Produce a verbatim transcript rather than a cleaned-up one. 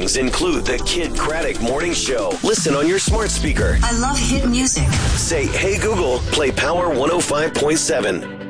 mornings include the Kid Craddock Morning Show. Listen on your smart speaker. I love hit music. Say, hey Google, play Power one oh five point seven.